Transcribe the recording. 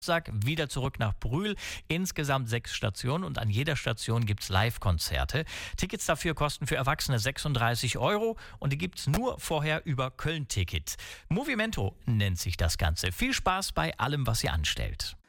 Samstag wieder zurück nach Brühl. Insgesamt 6 Stationen und an jeder Station gibt's Live-Konzerte. Tickets dafür kosten für Erwachsene 36 Euro und die gibt's nur vorher über Köln-Ticket. Movimento nennt sich das Ganze. Viel Spaß bei allem, was ihr anstellt.